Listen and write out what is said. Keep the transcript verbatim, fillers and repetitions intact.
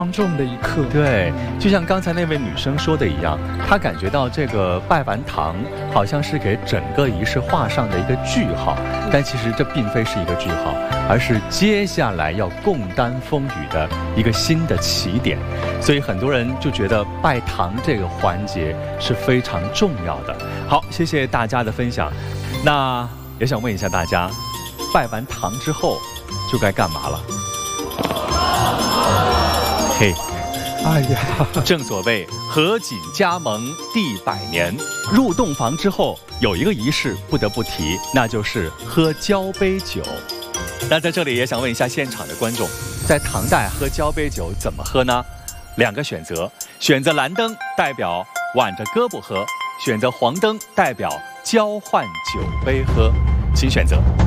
庄重的一刻。 对，就像刚才那位女生说的一样，她感觉到这个拜完堂好像是给整个仪式画上的一个句号，但其实这并非是一个句号，而是接下来要共担风雨的一个新的起点。所以很多人就觉得拜堂这个环节是非常重要的。好，谢谢大家的分享。那也想问一下大家，拜完堂之后就该干嘛了？嘿， 哎呀， 正所谓合卺加盟第百年，入洞房之后有一个仪式不得不提，那就是喝交杯酒。那在这里也想问一下现场的观众，在唐代喝交杯酒怎么喝呢？两个选择，选择蓝灯代表挽着胳膊喝，选择黄灯代表交换酒杯喝，请选择。